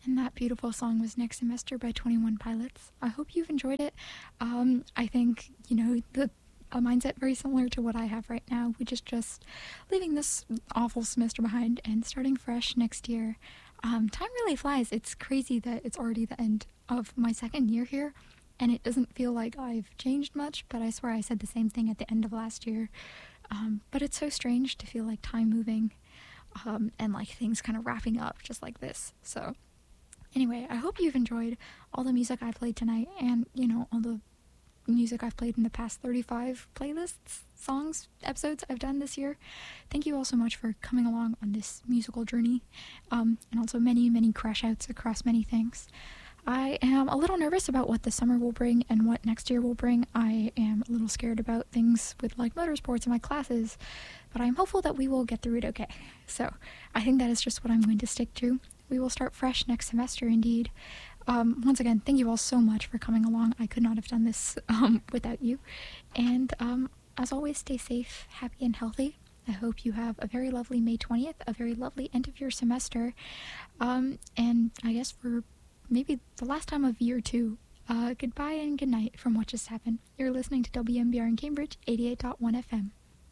And that beautiful song was Next Semester by 21 Pilots. I hope you've enjoyed it. I think, a mindset very similar to what I have right now, which is just leaving this awful semester behind and starting fresh next year. Time really flies. It's crazy that it's already the end of my second year here, and it doesn't feel like I've changed much, but I swear I said the same thing at the end of last year. But it's so strange to feel like time moving, and like things kind of wrapping up just like this. So anyway, I hope you've enjoyed all the music I played tonight, and all the music I've played in the past 35 playlists, songs, episodes I've done this year. Thank you all so much for coming along on this musical journey, and also many, many crash outs across many things. I am a little nervous about what the summer will bring and what next year will bring. I am a little scared about things with like motorsports and my classes, but I'm hopeful that we will get through it okay. So I think that is just what I'm going to stick to. We will start fresh next semester indeed. Once again, thank you all so much for coming along. I could not have done this without you. And as always, stay safe, happy, and healthy. I hope you have a very lovely May 20th, a very lovely end of your semester. And I guess for maybe the last time of year 2, goodbye and good night from what just happened. You're listening to WMBR in Cambridge, 88.1 FM.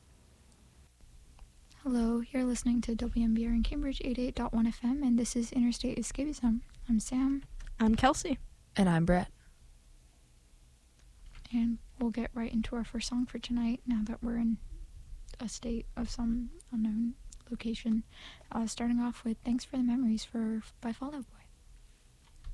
Hello, you're listening to WMBR in Cambridge, 88.1 FM, and this is Interstate Escapism. I'm Sam. I'm Kelsey. And I'm Brett. And we'll get right into our first song for tonight, now that we're in a state of some unknown location. Starting off with Thanks for the Memories by Fall Out Boy.